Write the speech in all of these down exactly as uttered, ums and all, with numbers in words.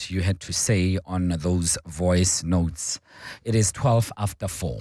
what you had to say on those voice notes. It is twelve after four.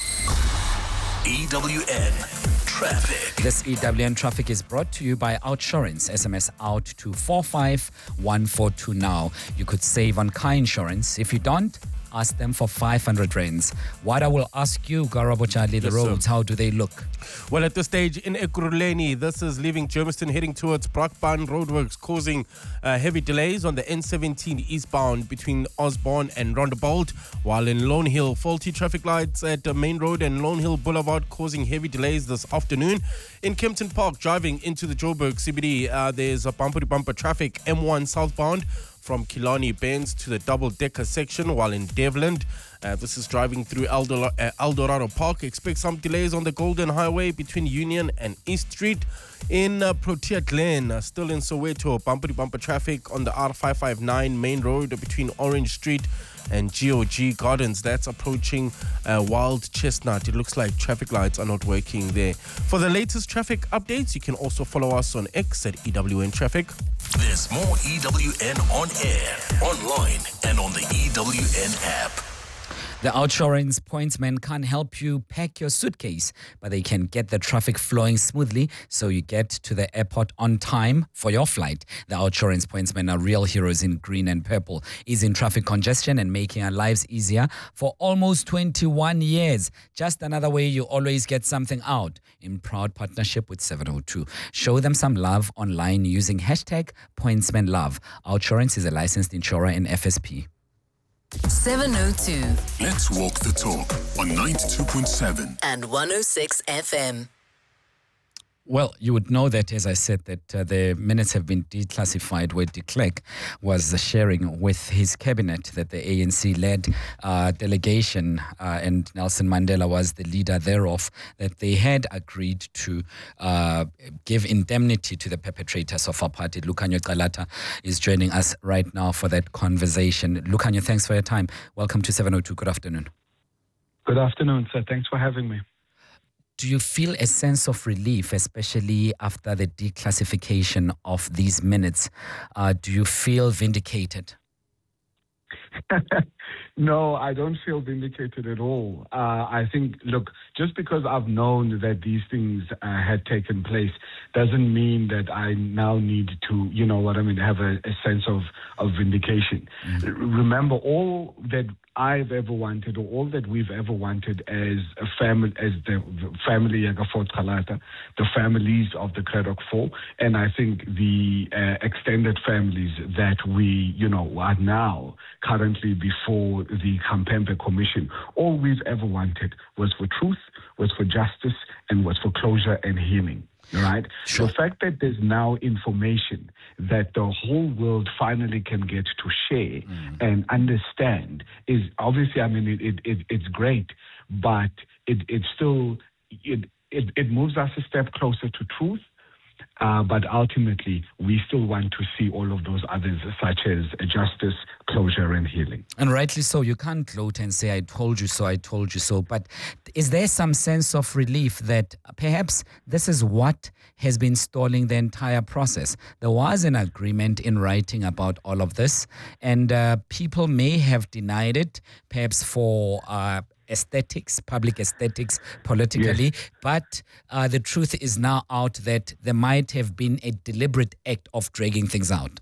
E W N Traffic. This E W N Traffic is brought to you by Outsurance. S M S out to four five one four two now. You could save on car insurance. If you don't, ask them for five hundred rands. What I will ask you, Garabo Charlie, the Yes, roads, sir. how do they look? Well, at this stage in Ekurhuleni, this is leaving Germiston heading towards Brakpan roadworks, causing uh, heavy delays on the N seventeen eastbound between Osborne and Rondebolt, while in Lone Hill, faulty traffic lights at the Main Road and Lone Hill Boulevard causing heavy delays this afternoon. In Kempton Park, driving into the Joburg C B D, uh, there's a bumper-to-bumper traffic, M one southbound, from Killarney Bends to the double-decker section, while in Devland, uh, this is driving through Eldor- uh, Eldorado Park. Expect some delays on the Golden Highway between Union and East Street. In uh, Protea Glen, uh, still in Soweto, bumper-to-bumper traffic on the R five five nine main road between Orange Street and G O G Gardens. That's approaching uh, Wild Chestnut. It looks like traffic lights are not working there. For the latest traffic updates, you can also follow us on X at E W N Traffic. There's more E W N on air, online, and on the E W N app. The Outsurance pointsmen can't help you pack your suitcase, but they can get the traffic flowing smoothly so you get to the airport on time for your flight. The Outsurance pointsmen are real heroes in green and purple, easing traffic congestion and making our lives easier for almost twenty-one years. Just another way you always get something out, in proud partnership with seven oh two. Show them some love online using hashtag pointsmenlove. Outsurance is a licensed insurer in F S P. seven oh two Let's walk the talk on ninety-two point seven and one oh six F M. Well, you would know that, as I said, that uh, the minutes have been declassified, where de Klerk was uh, sharing with his cabinet that the A N C-led uh, delegation, uh, and Nelson Mandela was the leader thereof, that they had agreed to uh, give indemnity to the perpetrators of our party. Lukhanyo Calata is joining us right now for that conversation. Lukhanyo, thanks for your time. Welcome to seven oh two. Good afternoon. Good afternoon, sir. Thanks for having me. Do you feel a sense of relief, especially after the declassification of these minutes? Uh, do you feel vindicated? No, I don't feel vindicated at all. Uh, I think, look, just because I've known that these things uh, had taken place doesn't mean that I now need to, you know what I mean, have a, a sense of, of vindication. Mm-hmm. Remember, all that I've ever wanted, or all that we've ever wanted as a family, as the family Fort Kalata, the families of the Klerok Four, and I think the uh, extended families that we, you know, are now currently before the Khampembe Commission, all we've ever wanted was for truth, was for justice, and was for closure and healing. Right? Sure. The fact that there's now information that the whole world finally can get to share mm. and understand is obviously, I mean, it, it, it it's great, but it it still it, it it moves us a step closer to truth. Uh, but ultimately, we still want to see all of those others, such as justice, closure, and healing. And rightly so. You can't gloat and say, I told you so, I told you so. But is there some sense of relief that perhaps this is what has been stalling the entire process? There was an agreement in writing about all of this, and uh, people may have denied it, perhaps for Uh, aesthetics, public aesthetics, politically, yes. but uh, the truth is now out that there might have been a deliberate act of dragging things out.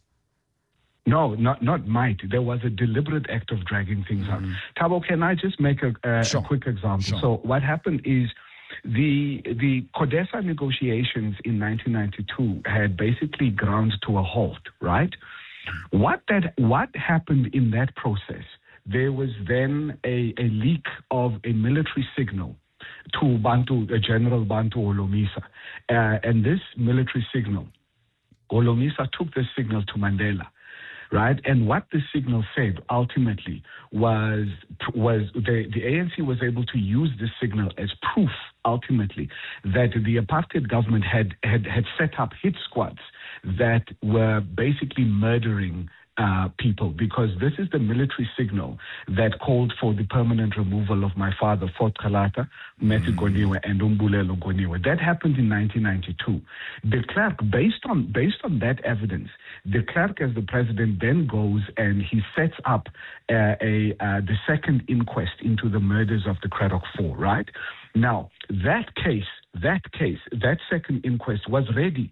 No, not not might. There was a deliberate act of dragging things mm-hmm. out. Thabo, can I just make a, a, sure. a quick example? Sure. So what happened is the the CODESA negotiations in nineteen ninety-two had basically ground to a halt, right? What that what happened in that process? There was then a, a leak of a military signal to Bantu, uh, General Bantu Holomisa. Uh, and this military signal, Holomisa took this signal to Mandela, right? And what the signal said ultimately was, was the, the A N C was able to use this signal as proof, ultimately, that the apartheid government had, had, had set up hit squads that were basically murdering Uh, people, because this is the military signal that called for the permanent removal of my father, Fort Kalata, Matthew mm. Goniwe, and Umbulelo Goniwe. That happened in nineteen ninety-two. De Klerk, based on based on that evidence, De Klerk, as the president, then goes and he sets up uh, a uh, the second inquest into the murders of the Cradock Four, right? Now, that case, that case, that second inquest was ready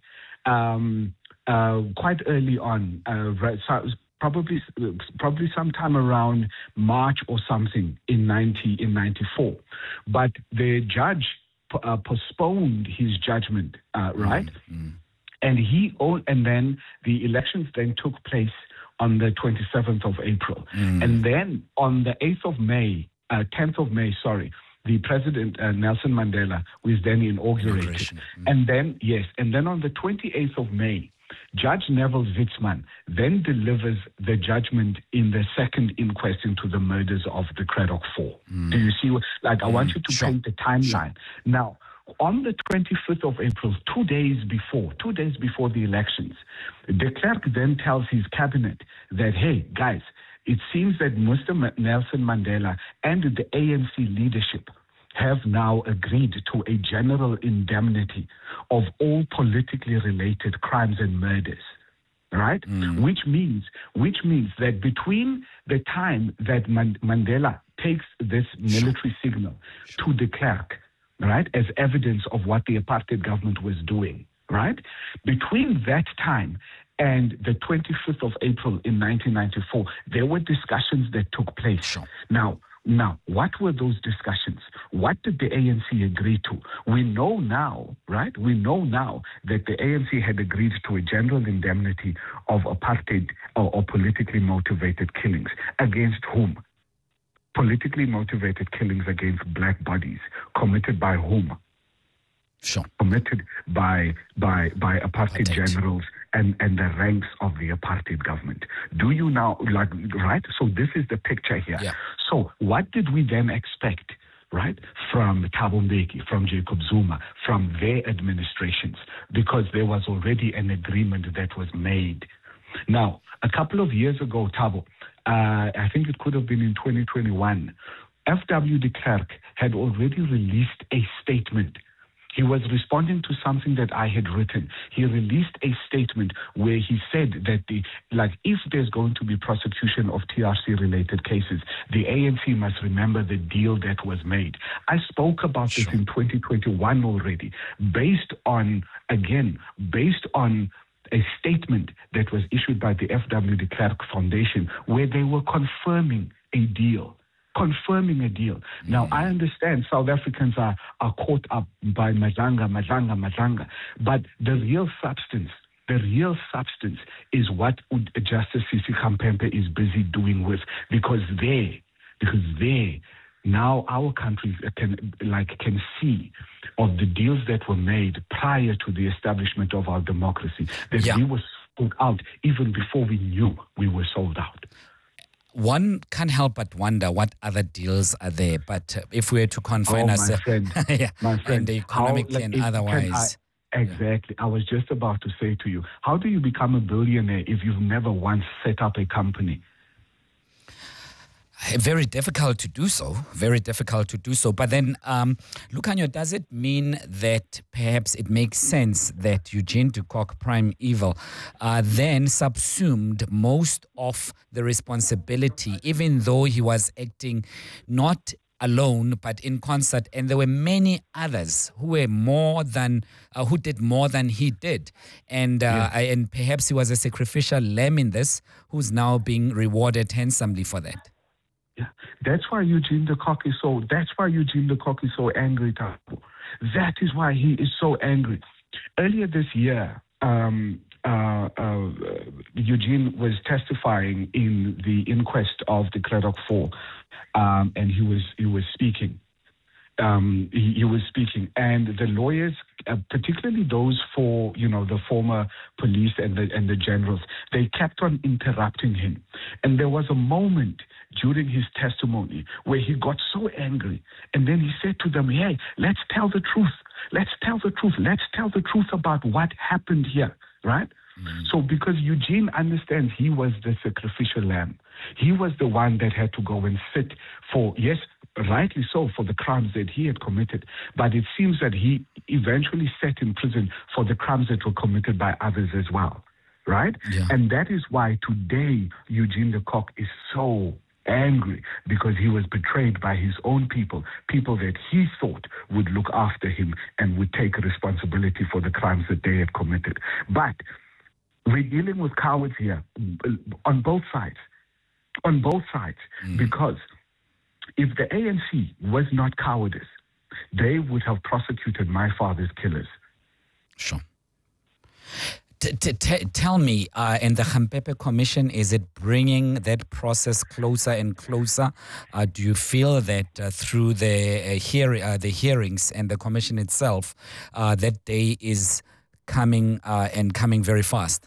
um, uh, quite early on, uh, right, so probably probably sometime around March or something in ninety in ninety-four, but the judge uh, postponed his judgment, uh, right? Mm-hmm. And he and then the elections then took place on the twenty-seventh of April, mm. and then on the eighth of May, uh, tenth of May, sorry, the president uh, Nelson Mandela was then inaugurated, mm. and then yes, and then on the twenty-eighth of May, Judge Neville Zitzman then delivers the judgment in the second inquest into the murders of the Cradock Four. Mm. Do you see? What, like, I mm. want you to sure. paint the timeline sure. now. On the twenty-fifth of April, two days before, two days before the elections, de Klerk then tells his cabinet that, hey, guys, it seems that Mister Nelson Mandela and the A N C leadership have now agreed to a general indemnity of all politically related crimes and murders. Right? Mm. Which means, which means that between the time that Man- Mandela takes this military signal to de Klerk, right, as evidence of what the apartheid government was doing, right? Between that time and the twenty-fifth of April in nineteen ninety-four, there were discussions that took place. Sure. Now, now, what were those discussions? What did the A N C agree to? We know now, right? We know now that the A N C had agreed to a general indemnity of apartheid or, or politically motivated killings. Against whom? Politically motivated killings against black bodies committed by whom? Sure. Committed by by by apartheid Apartheid. generals and, and the ranks of the apartheid government. Do you now, like, right? So this is the picture here. Yeah. So what did we then expect, right, from Thabo Mbeki, from Jacob Zuma, from their administrations? Because there was already an agreement that was made. Now, a couple of years ago, Thabo, Uh, I think it could have been in twenty twenty-one, F W de Klerk had already released a statement. He was responding to something that I had written. He released a statement where he said that the like if there's going to be prosecution of T R C-related cases, the A N C must remember the deal that was made. I spoke about sure. this in twenty twenty-one already, based on, again, based on a statement that was issued by the F W de Klerk Foundation where they were confirming a deal, confirming a deal. Mm. Now, I understand South Africans are, are caught up by Madlanga, Madlanga, Madlanga, but the real substance, the real substance is what Justice Sisi Khampempe is busy doing with, because they, because they, now our country can like can see of the deals that were made prior to the establishment of our democracy, that yeah. we were sold out even before we knew we were sold out. One can't help but wonder what other deals are there. But uh, if we were to confine oh, ourselves, my friend, yeah, my friend, and economically how, like, and otherwise. I, exactly. I was just about to say to you, how do you become a billionaire if you've never once set up a company? Very difficult to do so. Very difficult to do so. But then, um, Lukhanyo, does it mean that perhaps it makes sense that Eugene de Kock, Prime Evil, uh, then subsumed most of the responsibility, even though he was acting not alone but in concert, and there were many others who were more than uh, who did more than he did, and uh, yes. I, and perhaps he was a sacrificial lamb in this, who's now being rewarded handsomely for that. Yeah, that's why Eugene de Kock is so. That's why Eugene de Kock is so angry, Thabo. That is why he is so angry. Earlier this year, um, uh, uh, Eugene was testifying in the inquest of the Cradock Four, um, and he was he was speaking. Um, he, he was speaking, and the lawyers, uh, particularly those for you know the former police and the and the generals, they kept on interrupting him, and there was a moment during his testimony where he got so angry, and then he said to them, "Hey, let's tell the truth. Let's tell the truth. Let's tell the truth about what happened here." Right? Mm-hmm. So because Eugene understands he was the sacrificial lamb. He was the one that had to go and sit for, yes, rightly so, for the crimes that he had committed. But it seems that he eventually sat in prison for the crimes that were committed by others as well. right? Yeah. And that is why today Eugene de Kock is so angry, because he was betrayed by his own people, people that he thought would look after him and would take responsibility for the crimes that they had committed. But we're dealing with cowards here on both sides, on both sides, Mm. because if the A N C was not cowardice, they would have prosecuted my father's killers. Sure. T- t- t- tell me, uh, and the Khampepe Commission, is it bringing that process closer and closer? Uh, do you feel that uh, through the uh, hear- uh, the hearings and the commission itself, uh, that day is coming uh, and coming very fast?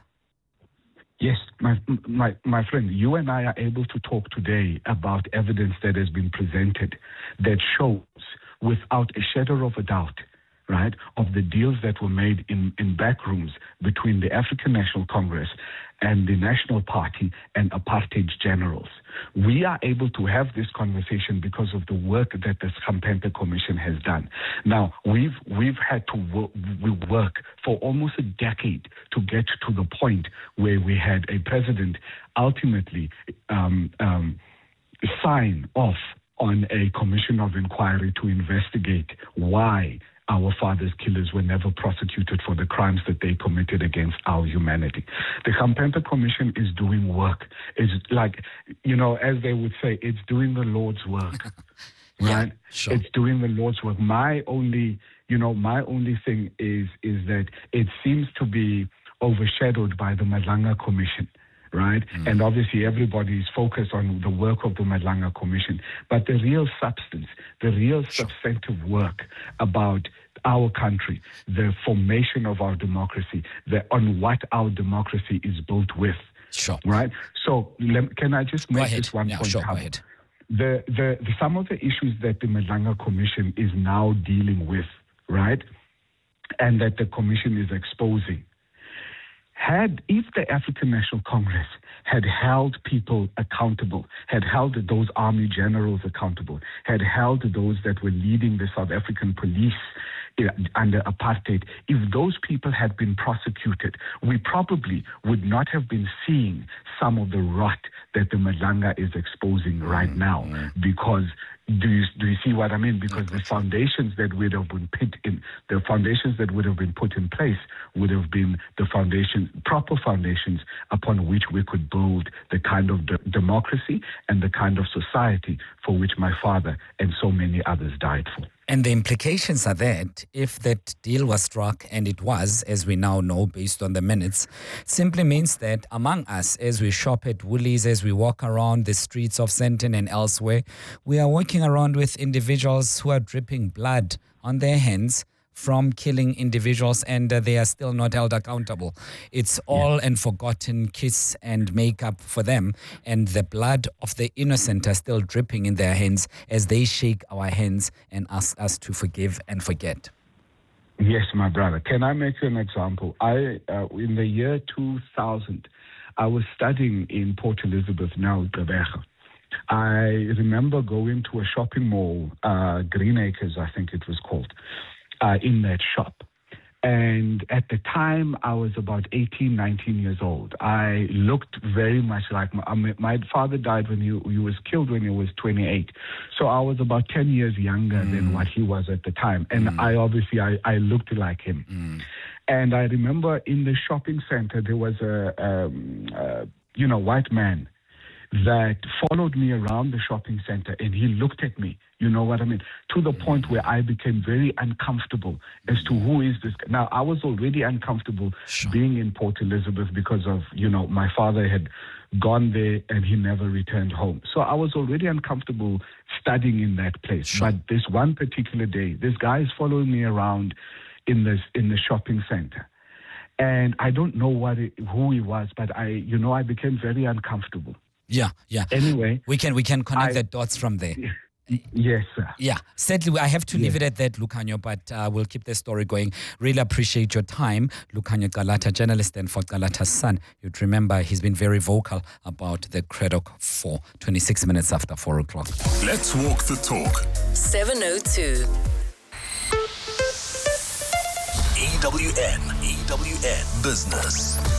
Yes, my, my my friend, you and I are able to talk today about evidence that has been presented that shows without a shadow of a doubt, right, of the deals that were made in, in back rooms between the African National Congress and the National Party and apartheid generals. We are able to have this conversation because of the work that the Khampepe Commission has done. Now, we've we've had to wo- we work for almost a decade to get to the point where we had a president ultimately um, um, sign off on a commission of inquiry to investigate why our father's killers were never prosecuted for the crimes that they committed against our humanity. The Khampepe Commission is doing work. It's like, you know, as they would say, it's doing the Lord's work. Yeah, Right? sure. It's doing the Lord's work. My only, you know, my only thing is is that it seems to be overshadowed by the Madlanga Commission. Right? Mm. And obviously everybody is focused on the work of the Madlanga Commission. But the real substance, the real sure. substantive work about our country, the formation of our democracy, the, on what our democracy is built with. Sure. Right? So let, can I just make ahead. this one yeah, point? Sure, out? go ahead. The, the, the, some of the issues that the Madlanga Commission is now dealing with, right, and that the commission is exposing, Had, if the African National Congress had held people accountable, had held those army generals accountable, had held those that were leading the South African police under apartheid, if those people had been prosecuted, we probably would not have been seeing some of the rot that the Madlanga is exposing right now. Because do you, do you see what I mean? Because the foundations that would have been put in, the foundations that would have been put in place would have been the foundation, proper foundations upon which we could build the kind of de- democracy and the kind of society for which my father and so many others died for. And the implications are that if that deal was struck, and it was, as we now know, based on the minutes, simply means that among us, as we shop at Woolies, as we walk around the streets of Sandton and elsewhere, we are walking around with individuals who are dripping blood on their hands from killing individuals, and uh, they are still not held accountable. It's all yeah. an forgotten kiss and makeup for them, and the blood of the innocent are still dripping in their hands as they shake our hands and ask us to forgive and forget. Yes, my brother. Can I make an example? I uh, in the year two thousand, I was studying in Port Elizabeth, now Gqeberha. I remember going to a shopping mall, uh, Green Acres, I think it was called, Uh, in that shop. And at the time, I was about eighteen, nineteen years old. I looked very much like my, I mean, my father died when he, he was killed when he was twenty-eight. So I was about ten years younger mm. than what he was at the time. And mm. I obviously, I, I looked like him. Mm. And I remember in the shopping center, there was a, um, uh, you know, white man that followed me around the shopping center, and he looked at me, you know what I mean, to the point where I became very uncomfortable as to who is this guy. Now, I was already uncomfortable sure. being in Port Elizabeth because of, you know, my father had gone there and he never returned home. So I was already uncomfortable studying in that place. Sure. But this one particular day, this guy is following me around in this in the shopping center. And I don't know what it, who he was, but I, you know, I became very uncomfortable. Yeah, yeah. Anyway, we can we can connect I, the dots from there. Yes, sir. Yeah, sadly, I have to leave yes. it at that, Lukhanyo, but uh, we'll keep the story going. Really appreciate your time, Lukhanyo Gqalatha, journalist and for Gqalatha's son. You'd remember he's been very vocal about the Craddock four, twenty-six minutes after four o'clock. Let's walk the talk. seven oh two. E W N, E W N Business.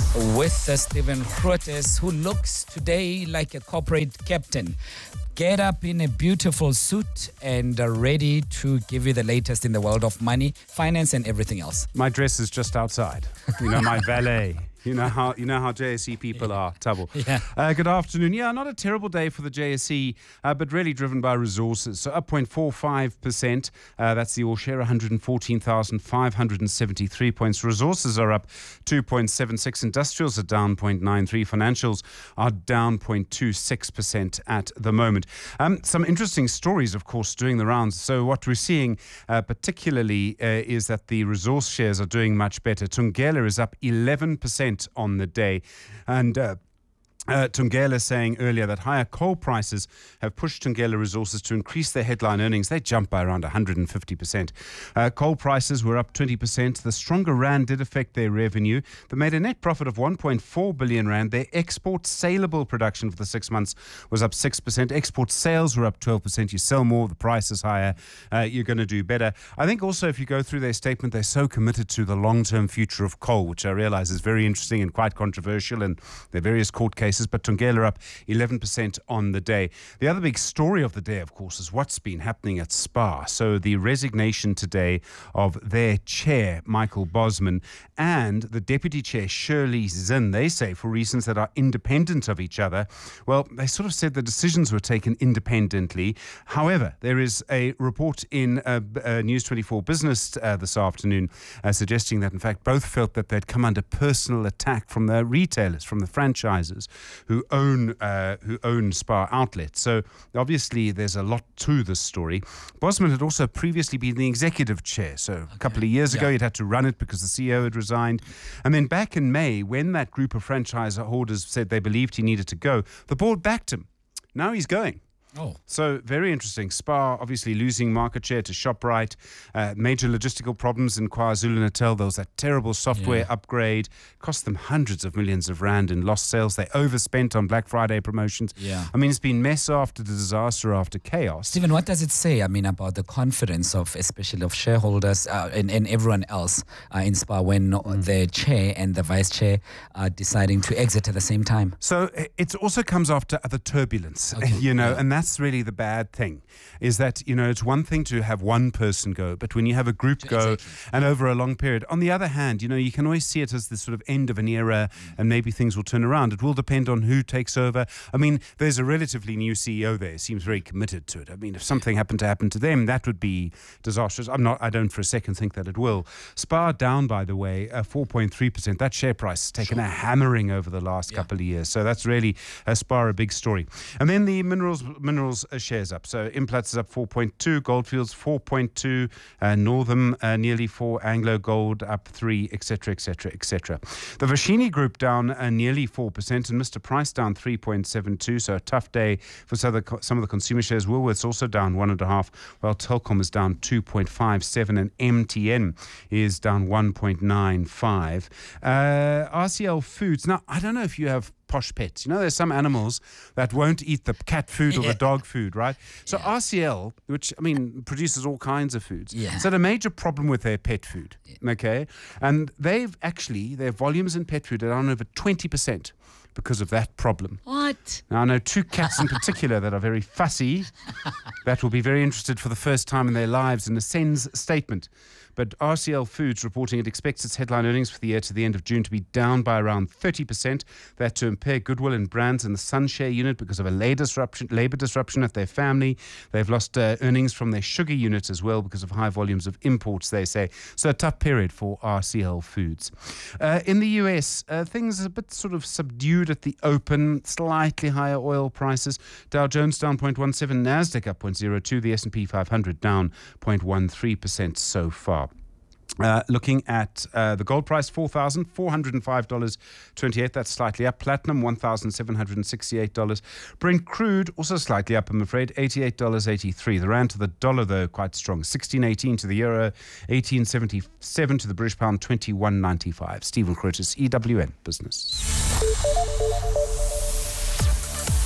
with uh, Stephen Grootes, who looks today like a corporate captain. Get up in a beautiful suit and uh, ready to give you the latest in the world of money, finance, and everything else. My dress is just outside. You know, my valet. You know how you know how J S E people are, Tabo. Yeah. Uh, good afternoon. Yeah, not a terrible day for the J S E, uh, but really driven by resources. So up zero point four five percent. Uh, that's the all share, one hundred fourteen thousand five hundred seventy-three points. Resources are up two point seven six. Industrials are down zero point nine three. Financials are down zero point two six percent at the moment. Um, some interesting stories, of course, doing the rounds. So what we're seeing uh, particularly uh, is that the resource shares are doing much better. Thungela is up eleven percent on the day, and uh, Uh, Thungela saying earlier that higher coal prices have pushed Thungela Resources to increase their headline earnings. They jumped by around one hundred fifty percent. Uh, coal prices were up twenty percent. The stronger rand did affect their revenue. They made a net profit of one point four billion rand. Their export saleable production for the six months was up six percent. Export sales were up twelve percent. You sell more, the price is higher, uh, you're going to do better. I think also if you go through their statement, they're so committed to the long-term future of coal, which I realize is very interesting and quite controversial, and there are various court cases. But Thungela up eleven percent on the day. The other big story of the day, of course, is what's been happening at SPAR. So the resignation today of their chair, Michael Bosman, and the deputy chair, Shirley Zinn, they say for reasons that are independent of each other. Well, they sort of said the decisions were taken independently. However, there is a report in uh, uh, News twenty-four Business uh, this afternoon uh, suggesting that, in fact, both felt that they'd come under personal attack from the retailers, from the franchisers who own uh, who own SPAR outlets. So obviously there's a lot to this story. Bosman had also previously been the executive chair. So okay. a couple of years ago, yeah. he'd had to run it because the C E O had resigned. And then back in May, when that group of franchise holders said they believed he needed to go, the board backed him. Now he's going. Oh. So very interesting. SPAR obviously losing market share to ShopRite. Uh, major logistical problems in KwaZulu-Natal. There was that terrible software yeah. upgrade. Cost them hundreds of millions of rand in lost sales. They overspent on Black Friday promotions. Yeah. I mean, it's been mess after the disaster after chaos. Stephen, what does it say, I mean, about the confidence of, especially of shareholders uh, and, and everyone else uh, in SPAR when mm. the chair and the vice chair are deciding to exit at the same time? So it also comes after other turbulence, okay. you know, yeah. and that's That's really the bad thing, is that, you know, it's one thing to have one person go, but when you have a group go exactly. and over a long period. On the other hand, you know, you can always see it as the sort of end of an era and maybe things will turn around. It will depend on who takes over. I mean, there's a relatively new C E O there, seems very committed to it. I mean, if something happened to happen to them, that would be disastrous. I'm not, I don't for a second think that it will. SPAR down, by the way, uh, four point three percent. That share price has taken sure. a hammering over the last yeah. couple of years. So that's really, uh, SPAR, a big story. And then the minerals, minerals uh, shares up. So Implats is up four point two, Goldfields four point two, uh, Northam uh, nearly four, Anglo Gold up three, et cetera, et cetera, et cetera. The Vashini Group down uh, nearly four percent, and Mister Price down three point seven two. So a tough day for some of the, some of the consumer shares. Woolworths also down one and a half, while Telkom is down two point five seven, and M T N is down one point nine five. Uh, R C L Foods. Now, I don't know if you have posh pets. You know, there's some animals that won't eat the cat food or yeah. the dog food, right? So yeah. R C L, which, I mean, produces all kinds of foods, yeah. has had a major problem with their pet food, yeah. okay? And they've actually, their volumes in pet food are down over twenty percent because of that problem. What? Now, I know two cats in particular that are very fussy, that will be very interested for the first time in their lives in a SENS statement. But R C L Foods reporting it expects its headline earnings for the year to the end of June to be down by around thirty percent. That to impair goodwill in brands in the Sunshare unit because of a labor disruption, labor disruption at their family. They've lost uh, earnings from their sugar unit as well because of high volumes of imports, they say. So a tough period for R C L Foods. Uh, in the U S, uh, things are a bit sort of subdued at the open, slightly higher oil prices. Dow Jones down zero point one seven, NASDAQ up zero point zero two, the S and P five hundred down zero point one three percent so far. Uh, looking at uh, the gold price, four thousand four hundred five dollars and twenty-eight cents. That's slightly up. Platinum, one thousand seven hundred sixty-eight dollars. Brent crude, also slightly up, I'm afraid, eighty-eight dollars and eighty-three cents. The rand to the dollar, though, quite strong. sixteen eighteen to the euro, eighteen seventy-seven to the British pound, twenty-one ninety-five. Stephen Grootes, E W N Business.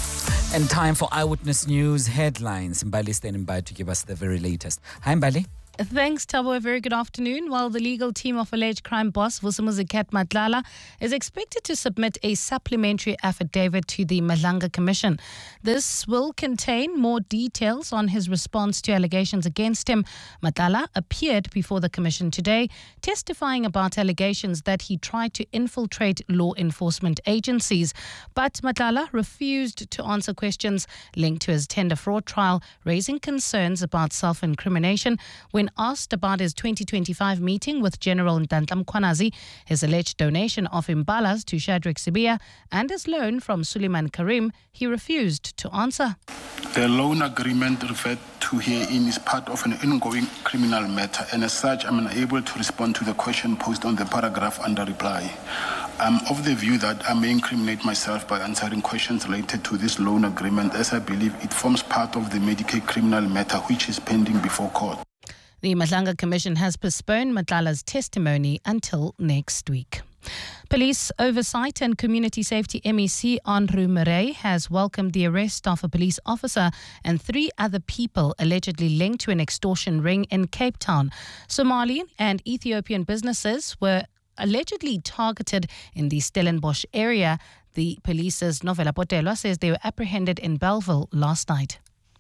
And time for Eyewitness News headlines. Mbali standing by to give us the very latest. Hi, Mbali. Thanks, Tabo. A very good afternoon. While the legal team of alleged crime boss Vusimuzi Matlala is expected to submit a supplementary affidavit to the Madlanga Commission. This will contain more details on his response to allegations against him. Matlala appeared before the commission today, testifying about allegations that he tried to infiltrate law enforcement agencies. But Matlala refused to answer questions linked to his tender fraud trial, raising concerns about self-incrimination. When asked about his twenty twenty-five meeting with General Ntantla Mkhwanazi, his alleged donation of imbalas to Shadrack Sibiya, and his loan from Suleiman Karim, he refused to answer. The loan agreement referred to herein is part of an ongoing criminal matter, and as such, I'm unable to respond to the question posed on the paragraph under reply. I'm of the view that I may incriminate myself by answering questions related to this loan agreement, as I believe it forms part of the Medicaid criminal matter which is pending before court. The Madlanga Commission has postponed Matlala's testimony until next week. Police Oversight and Community Safety M E C Andrew Murray has welcomed the arrest of a police officer and three other people allegedly linked to an extortion ring in Cape Town. Somali and Ethiopian businesses were allegedly targeted in the Stellenbosch area. The police's Novella Potelo says they were apprehended in Belleville last night.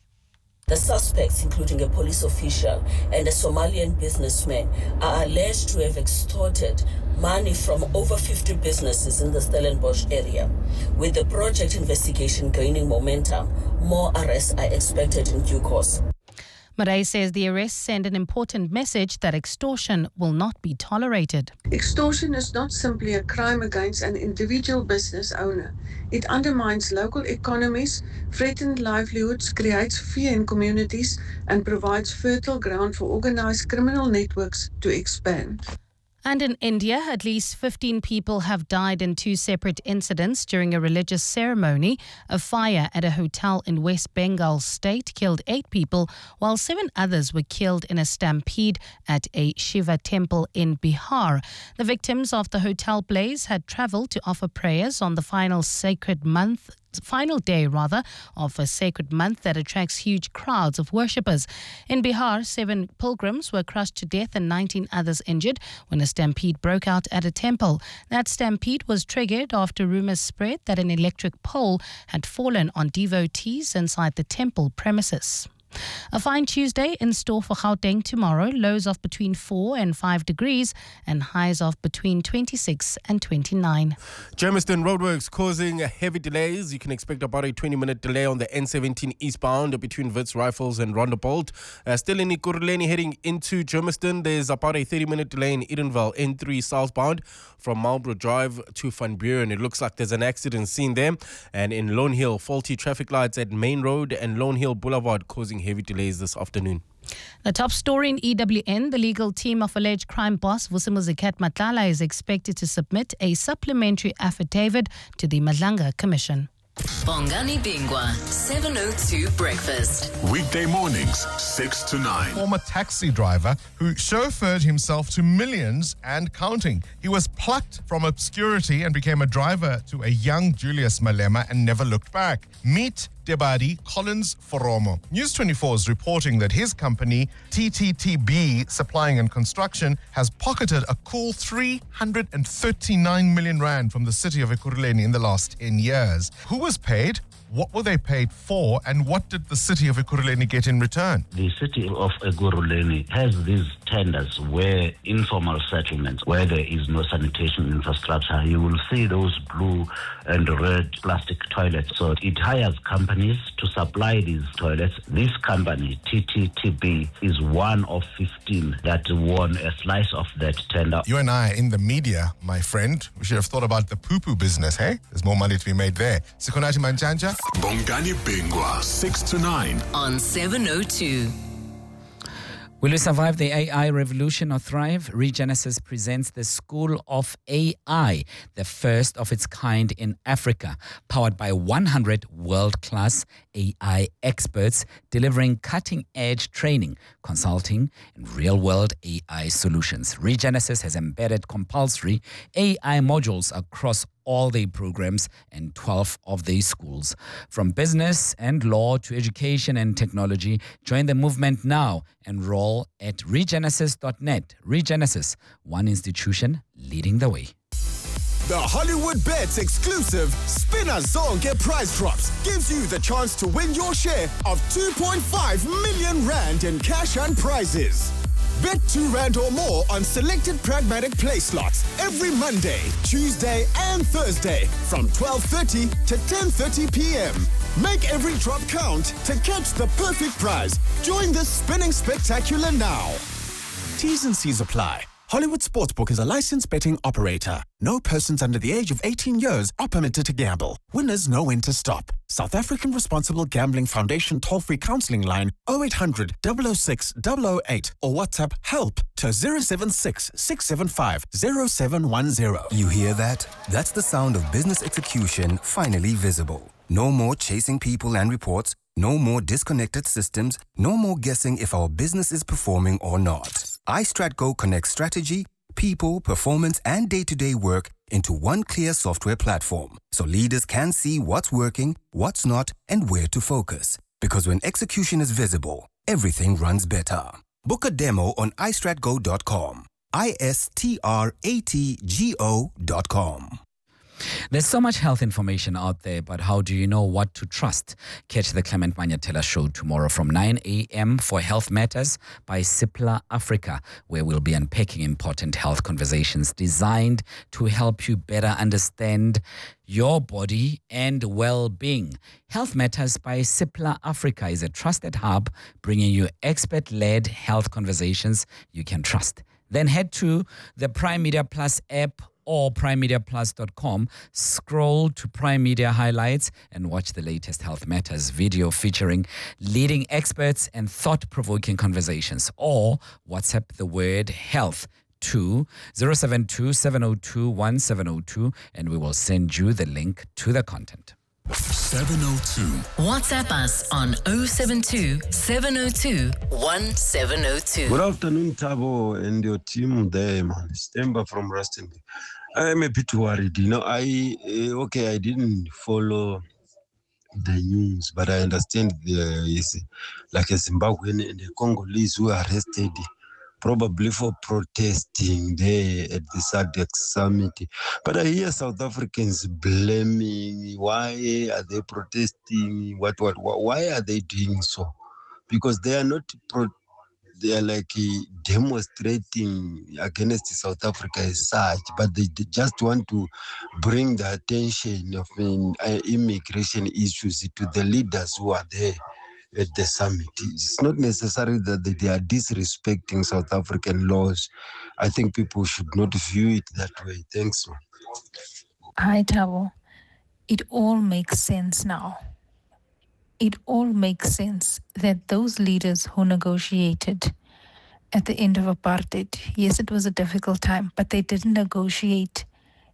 The suspects, including a police official and a Somalian businessman, are alleged to have extorted money from over fifty businesses in the Stellenbosch area. With the project investigation gaining momentum, more arrests are expected in due course. Murray says the arrests send an important message that extortion will not be tolerated. Extortion is not simply a crime against an individual business owner. It undermines local economies, threatens livelihoods, creates fear in communities, and provides fertile ground for organized criminal networks to expand. And in India, at least fifteen people have died in two separate incidents during a religious ceremony. A fire at a hotel in West Bengal state killed eight people, while seven others were killed in a stampede at a Shiva temple in Bihar. The victims of the hotel blaze had travelled to offer prayers on the final sacred month final day rather of a sacred month that attracts huge crowds of worshippers. In Bihar, seven pilgrims were crushed to death and nineteen others injured when a stampede broke out at a temple. That stampede was triggered after rumours spread that an electric pole had fallen on devotees inside the temple premises. A fine Tuesday in store for Gauteng tomorrow, lows of between four and five degrees and highs of between twenty-six and twenty-nine. Germiston roadworks causing heavy delays. You can expect about a twenty minute delay on the N seventeen eastbound between Wits Rifles and Rondebolt. Uh, still in Ekurhuleni heading into Germiston, there's about a thirty minute delay in Edenville N three southbound from Marlborough Drive to Van Buren. It looks like there's an accident scene there. And in Lone Hill, faulty traffic lights at Main Road and Lone Hill Boulevard causing heavy delays this afternoon. The top story in E W N, the legal team of alleged crime boss Vusimuzi Matlala is expected to submit a supplementary affidavit to the Madlanga Commission. Bongani Bingwa, seven oh two Breakfast. Weekday mornings, six to nine. Former taxi driver who chauffeured himself to millions and counting. He was plucked from obscurity and became a driver to a young Julius Malema and never looked back. Meet Debadi Collins Foromo. News twenty-four is reporting that his company, T T T B Supplying and Construction, has pocketed a cool three hundred thirty-nine million rand from the city of Ekurhuleni in the last ten years. Who was paid? What were they paid for, and what did the city of Ekurhuleni get in return? The city of Ekurhuleni has these tenders where informal settlements, where there is no sanitation infrastructure. You will see those blue and red plastic toilets. So it hires companies to supply these toilets. This company, T T T B, is one of fifteen that won a slice of that tender. You and I are in the media, my friend. We should have thought about the poo-poo business, hey? There's more money to be made there. Sikonati Manjanja. Bongani Bingwa, six to nine. On seven oh two. Will you survive the A I revolution or thrive? Regenesis presents the School of A I, the first of its kind in Africa, powered by one hundred world-class A I experts delivering cutting-edge training, consulting, and real-world A I solutions. Regenesis has embedded compulsory A I modules across all their programs and twelve of their schools. From business and law to education and technology, join the movement now. Enroll at regenesis dot net. Regenesis, one institution leading the way. The Hollywood Bets exclusive Spinner Zonke prize drops gives you the chance to win your share of two point five million rand in cash and prizes. Bet two rand or more on selected pragmatic play slots every Monday, Tuesday and Thursday from twelve thirty to ten thirty p.m. Make every drop count to catch the perfect prize. Join the spinning spectacular now. T's and C's apply. Hollywood Sportsbook is a licensed betting operator. No persons under the age of eighteen years are permitted to gamble. Winners know when to stop. South African Responsible Gambling Foundation toll-free counseling line oh eight hundred, double oh six, double oh eight or WhatsApp HELP to zero seven six, six seven five, zero seven one zero. You hear that? That's the sound of business execution finally visible. No more chasing people and reports. No more disconnected systems. No more guessing if our business is performing or not. iStratGo connects strategy, people, performance, and day-to-day work into one clear software platform, so leaders can see what's working, what's not, and where to focus. Because when execution is visible, everything runs better. Book a demo on i strat go dot com. I S T R A T G O dot com. There's so much health information out there, but how do you know what to trust? Catch the Clement Manyatela Show tomorrow from nine a.m. for Health Matters by Cipla Africa, where we'll be unpacking important health conversations designed to help you better understand your body and well-being. Health Matters by Cipla Africa is a trusted hub bringing you expert-led health conversations you can trust. Then head to the Prime Media Plus app or prime media plus dot com, scroll to Prime Media Highlights and watch the latest Health Matters video featuring leading experts and thought-provoking conversations. Or WhatsApp the word health to zero seven two, seven oh two, one seven oh two and we will send you the link to the content. seven oh two. WhatsApp us on oh seven two, seven oh two, one seven oh two. Good afternoon, Tabo, and your team there, man. Stemba from Rustenburg. I'm a bit worried. You know, I, uh, okay, I didn't follow the news, but I understand there is like a Zimbabwean and a Congolese who are arrested probably for protesting there at the S A D C summit. But I hear South Africans blaming, why are they protesting, what, what, what why are they doing so? Because they are not, pro- they are like uh, demonstrating against South Africa as such, but they, they just want to bring the attention of uh, immigration issues to the leaders who are there at the summit. It's not necessary that they are disrespecting South African laws. I think people should not view it that way. Thanks. Hi, Tabo. It all makes sense now. It all makes sense that those leaders who negotiated at the end of apartheid, yes, it was a difficult time, but they didn't negotiate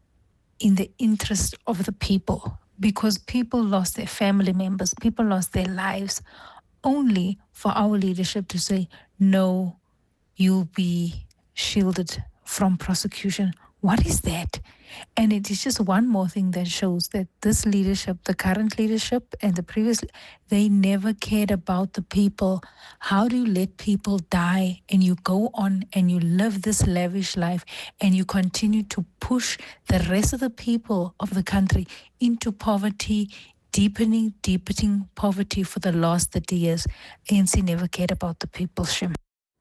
in the interest of the people, because people lost their family members, people lost their lives, only for our leadership to say, no, you'll be shielded from prosecution. What is that? And it is just one more thing that shows that this leadership, the current leadership and the previous, they never cared about the people. How do you let people die and you go on and you live this lavish life and you continue to push the rest of the people of the country into poverty, deepening, deepening poverty for the last thirty years? A N C never cared about the people, Shim.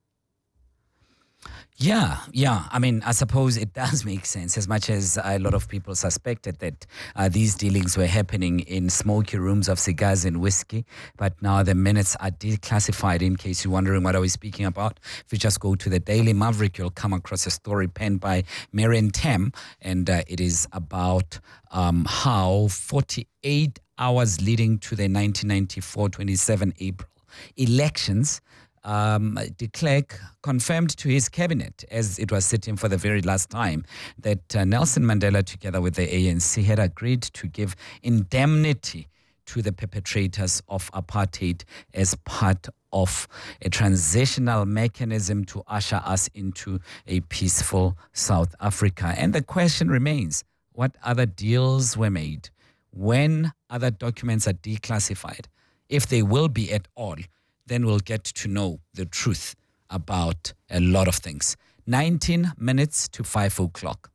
Yeah, yeah. I mean, I suppose it does make sense, as much as a lot of people suspected that uh, these dealings were happening in smoky rooms of cigars and whiskey. But now the minutes are declassified, in case you're wondering what are we speaking about. If you just go to the Daily Maverick, you'll come across a story penned by Marion Tam, and uh, it is about um, how forty-eight hours leading to the nineteen ninety-four twenty-seven April elections, Um, de Klerk confirmed to his cabinet, as it was sitting for the very last time, that uh, Nelson Mandela, together with the A N C, had agreed to give indemnity to the perpetrators of apartheid as part of a transitional mechanism to usher us into a peaceful South Africa. And the question remains, what other deals were made, when other documents are declassified, if they will be at all, then we'll get to know the truth about a lot of things. nineteen minutes to five o'clock.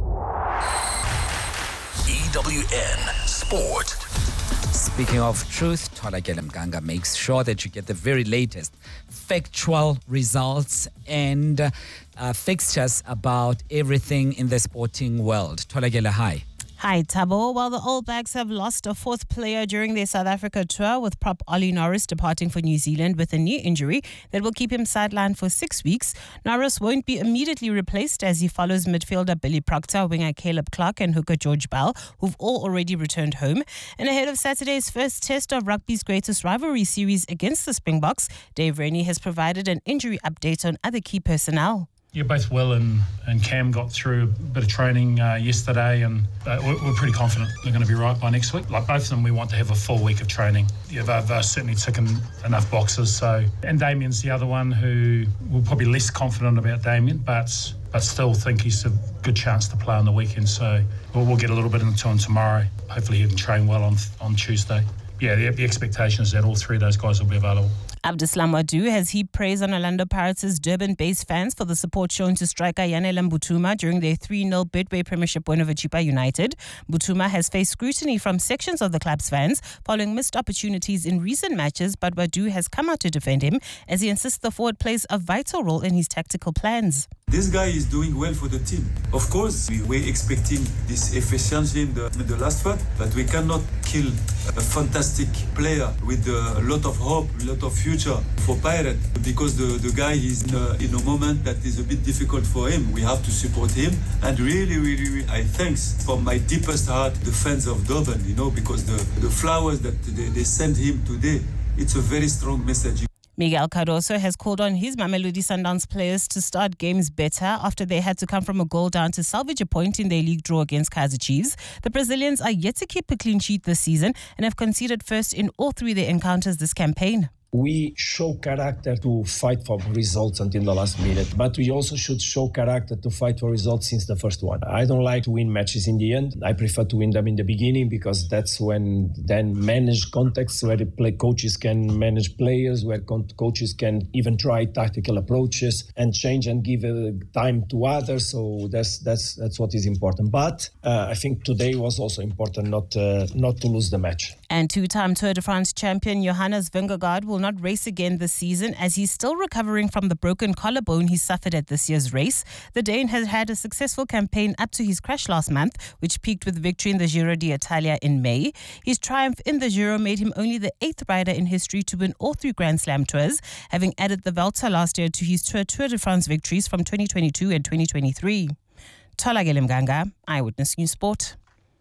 E W N Sport. Speaking of truth, Tholakele Mganga makes sure that you get the very latest factual results and uh, fixtures about everything in the sporting world. Tholakele, hi. Hi, Tabo. Well, the All Blacks have lost a fourth player during their South Africa tour, with prop Ollie Norris departing for New Zealand with a knee injury that will keep him sidelined for six weeks. Norris won't be immediately replaced as he follows midfielder Billy Proctor, winger Caleb Clark and hooker George Bell, who've all already returned home. And ahead of Saturday's first test of rugby's greatest rivalry series against the Springboks, Dave Rennie has provided an injury update on other key personnel. Yeah, both Will and, and Cam got through a bit of training uh, yesterday, and uh, we're, we're pretty confident they're going to be right by next week. Like both of them, we want to have a full week of training. Yeah, they're, they're certainly ticking enough boxes. So, and Damien's the other one who we're probably less confident about Damien, but but still think he's a good chance to play on the weekend. So we'll, we'll get a little bit into him tomorrow. Hopefully he can train well on on Tuesday. Yeah, the, the expectation is that all three of those guys will be available. Abdeslam Wadu has heaped praise on Orlando Pirates' Durban-based fans for the support shown to striker Yanele Mbutuma during their three nil Betway Premiership win over Chippa United. Mbutuma has faced scrutiny from sections of the club's fans following missed opportunities in recent matches, but Wadu has come out to defend him as he insists the forward plays a vital role in his tactical plans. This guy is doing well for the team. Of course, we were expecting this efficiency in the, in the last one, but we cannot kill a fantastic player with a lot of hope, a lot of future for Pirate, because the, the guy is in a, in a moment that is a bit difficult for him. We have to support him, and really, really, really I thanks from my deepest heart the fans of Durban, you know, because the, the flowers that they, they sent him today, it's a very strong message. Miguel Cardoso has called on his Mamelodi Sundowns players to start games better after they had to come from a goal down to salvage a point in their league draw against Kaizer Chiefs. The Brazilians are yet to keep a clean sheet this season and have conceded first in all three of their encounters this campaign. We show character to fight for results until the last minute, but we also should show character to fight for results since the first one. I don't like to win matches in the end. I prefer to win them in the beginning, because that's when then manage contexts where the play coaches can manage players, where co- coaches can even try tactical approaches and change and give uh, time to others. So that's that's that's what is important. But uh, I think today was also important not uh, not to lose the match. And two-time Tour de France champion Johannes Vingegaard will not race again this season as he's still recovering from the broken collarbone he suffered at this year's race. The Dane has had a successful campaign up to his crash last month, which peaked with victory in the Giro d'Italia in May. His triumph in the Giro made him only the eighth rider in history to win all three Grand Slam tours, having added the Vuelta last year to his Tour Tour de France victories from twenty twenty-two and twenty twenty-three. Tholakele Mganga, Eyewitness News Sport.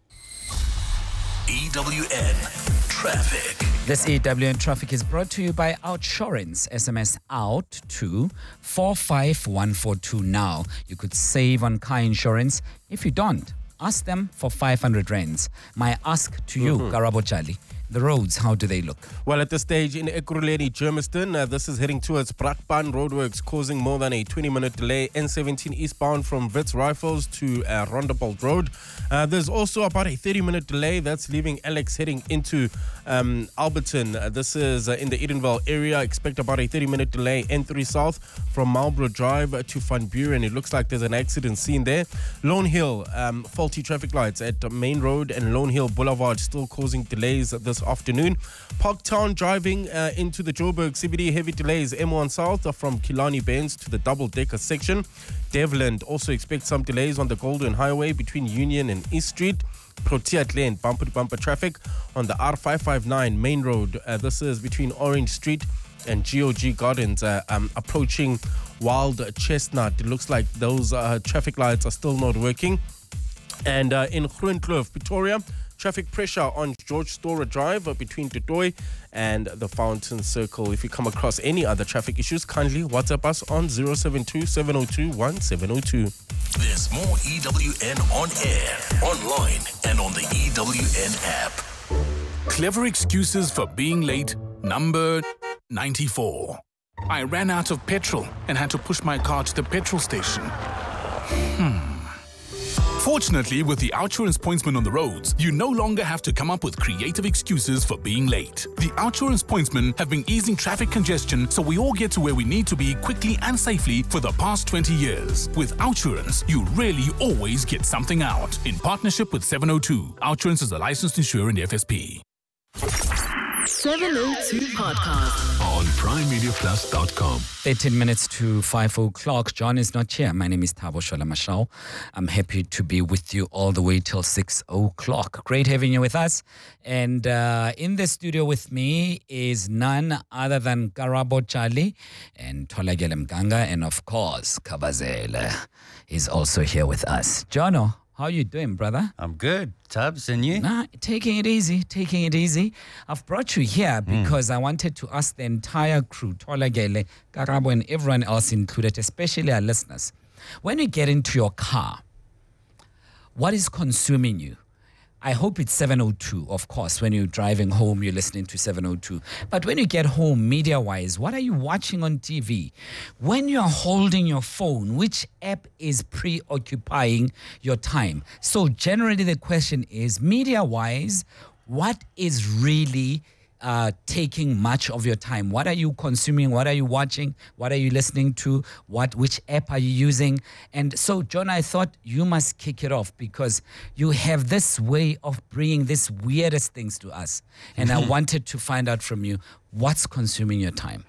E W N Traffic. This E W N Traffic is brought to you by Outsurance. S M S out to four five one four two now. You could save on car insurance. If you don't, ask them for five hundred rands. My ask to you, mm-hmm. Karabo Chali. The roads, how do they look? Well, at this stage in Ekurhuleni, Germiston, uh, this is heading towards Brakpan roadworks, causing more than a twenty-minute delay. N seventeen eastbound from Wits Rifles to uh, Rondebolt Road. Uh, there's also about a thirty-minute delay that's leaving Alex heading into um, Alberton. Uh, this is uh, in the Edenvale area. Expect about a thirty-minute delay. N three south from Marlborough Drive to Van Buren. It looks like there's an accident scene there. Lone Hill, um, faulty traffic lights at Main Road and Lone Hill Boulevard still causing delays this afternoon. Parktown driving uh, into the Joburg C B D, heavy delays. M one south from Killarney Benz to the double-decker section. Devland also expects some delays on the Golden Highway between Union and East Street. Protea Lane, bumper-to-bumper traffic on the R five five nine Main Road. Uh, this is between Orange Street and G O G Gardens, uh, um, approaching Wild Chestnut. It looks like those uh, traffic lights are still not working. And uh, in Groenkloof, Pretoria, traffic pressure on George Storer Drive uh, between Tutoy and the Fountain Circle. If you come across any other traffic issues, kindly WhatsApp us on zero seven two, seven zero two, one seven zero two. There's more E W N on air, online, and on the E W N app. Clever excuses for being late, number ninety-four. I ran out of petrol and had to push my car to the petrol station. Hmm. Fortunately, with the OUTsurance Pointsman on the roads, you no longer have to come up with creative excuses for being late. The OUTsurance Pointsmen have been easing traffic congestion so we all get to where we need to be quickly and safely for the past twenty years. With OUTsurance, you really always get something out. In partnership with seven oh two, OUTsurance is a licensed insurer in the F S P. seven oh two Podcast on prime media plus dot com. thirteen minutes to five o'clock. John is not here. My name is Thabo Shola-Mashao. I'm happy to be with you all the way till six o'clock. Great having you with us. And uh, in the studio with me is none other than Karabo Charlie and Tholakele Mganga. And of course, Kabazele is also here with us. Jono, how you doing, brother? I'm good. Tubbs, and you? Nah, taking it easy, taking it easy. I've brought you here because mm. I wanted to ask the entire crew, Tholakele, Karabo, and everyone else included, especially our listeners. When you get into your car, what is consuming you? I hope it's seven oh two, of course. When you're driving home, you're listening to seven oh two. But when you get home, media-wise, what are you watching on T V? When you're holding your phone, which app is preoccupying your time? So generally the question is, media-wise, what is really uh, taking much of your time? What are you consuming? What are you watching? What are you listening to? What, which app are you using? And so, John, I thought you must kick it off because you have this way of bringing these weirdest things to us. And I wanted to find out from you, what's consuming your time?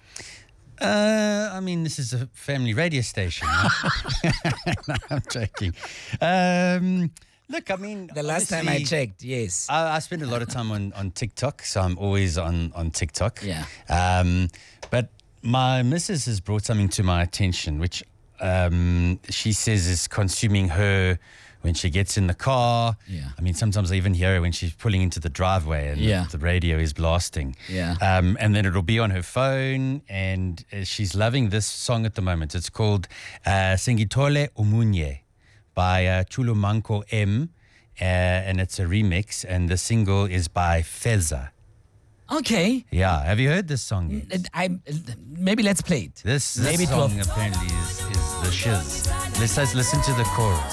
Uh, I mean, this is a family radio station. No, I'm joking. Um... Look, I mean... The last time I checked, yes. I, I spend a lot of time on, on TikTok, so I'm always on, on TikTok. Yeah. Um, but my missus has brought something to my attention, which um, she says is consuming her when she gets in the car. Yeah. I mean, sometimes I even hear her when she's pulling into the driveway and yeah. the, the radio is blasting. Yeah. Um, and then it'll be on her phone, and uh, she's loving this song at the moment. It's called uh, Singitole Umunye by uh, Chulumanco M, uh, and it's a remix, and the single is by Feza. Okay. Yeah, have you heard this song yet? I, maybe let's play it. This, this maybe song twelve apparently is, is the shiz. Let's, let's listen to the chorus.